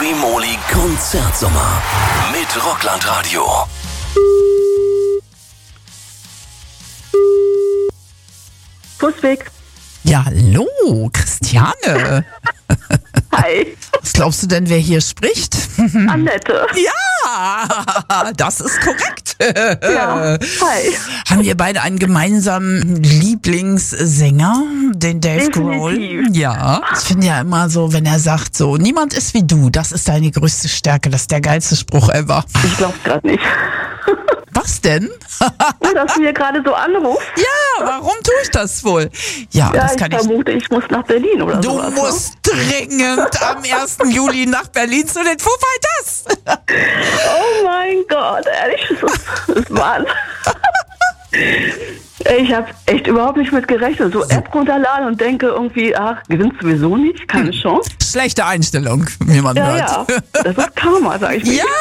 Liqui-Moly Konzertsommer mit Rockland-Radio. Fußweg. Ja, hallo, Christiane. Hi. Was glaubst du denn, wer hier spricht? Annette. Ja, das ist korrekt. Ja. Hi. Haben wir beide einen gemeinsamen Lieblingssänger, den Dave Grohl? Definitiv. Ja. Ich finde ja immer so, wenn er sagt so, niemand ist wie du, das ist deine größte Stärke, das ist der geilste Spruch ever. Ich glaub's gerade nicht. Was denn? Dass du mir gerade so anrufst. Ja, warum tue ich das wohl? Ja, Ja, das kann ich vermute, ich muss nach Berlin oder Du sowas. musst dringend am 1. Juli nach Berlin zu den Foo Fighters. Oh mein Gott, ehrlich, das ist Wahnsinn. Ich habe echt überhaupt nicht mit gerechnet. So App runterladen und denke irgendwie, ach, gewinnt sowieso nicht, keine Chance. Schlechte Einstellung, wie man Ja, hört. ja, das ist Karma, sag ich mir. Ja!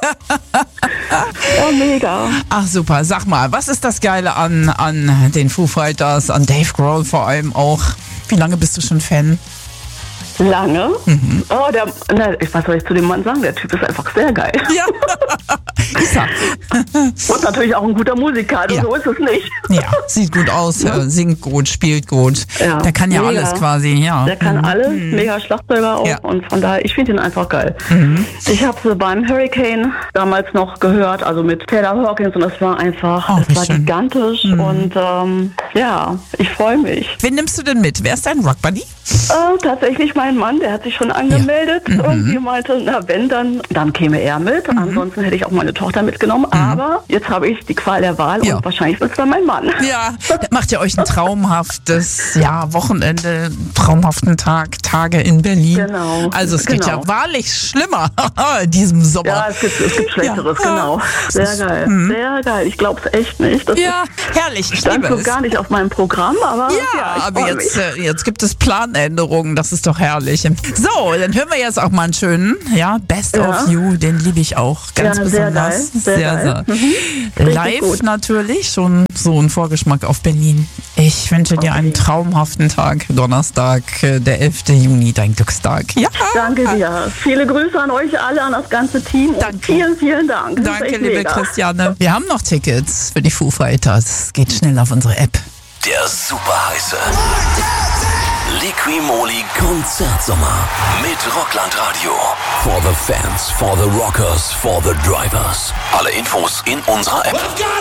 Ja, mega. Ach super, sag mal, was ist das Geile an den Foo Fighters, an Dave Grohl vor allem auch? Wie lange bist du schon Fan? Lange. Oh, was soll ich zu dem Mann sagen? Der Typ ist einfach sehr geil. Ja, ist er. Und natürlich auch ein guter Musiker, also Ja. so ist es nicht. Ja, sieht gut aus, singt gut, spielt gut. Ja, Der kann ja mega. alles quasi, ja. Der kann alles, mega Schlagzeuger auch Ja. und von daher, ich finde ihn einfach geil. Ich habe sie beim Hurricane damals noch gehört, also mit Taylor Hawkins und das war einfach, Oh, das wie war schön. gigantisch und ja, ich freue mich. Wen nimmst du denn mit? Wer ist dein Rockbuddy? Tatsächlich mein Mann, der hat sich schon angemeldet. Irgendwie meinte, na wenn, dann käme er mit. Ansonsten hätte ich auch meine Tochter mitgenommen. Aber jetzt habe ich die Qual der Wahl Ja. und wahrscheinlich wird es dann mein Mann. Ja, da macht ihr euch ein traumhaftes Wochenende, traumhaften Tage in Berlin. Genau. Also es geht Genau. ja wahrlich schlimmer in diesem Sommer. Ja, es gibt Schlechteres, Ja. genau. Sehr geil, sehr geil. Ich glaube es echt nicht. Das Ja, herrlich, ich stand liebe so es. gar nicht auf meinem Programm, aber Ja, ich aber freu jetzt gibt es Planänderungen, das ist doch herrlich. So, dann hören wir jetzt auch mal einen schönen, Best Ja. of You, den liebe ich auch ganz Ja, sehr besonders. geil, sehr geil. Live gut. natürlich, schon so ein Vorgeschmack auf Berlin. Ich wünsche dir einen traumhaften Tag, Donnerstag, der 11. Juni, dein Glückstag. Ja, Danke dir. Viele Grüße an euch alle, an das ganze Team. Danke. Und vielen, vielen Dank. Das ist danke, echt liebe mega. Christiane. Wir haben noch Tickets für die Foo Fighters. Geht schnell auf unsere App. Der super heiße Liqui-Moly Konzertsommer mit Rockland-Radio. For the fans, for the rockers, for the drivers. Alle Infos in unserer App.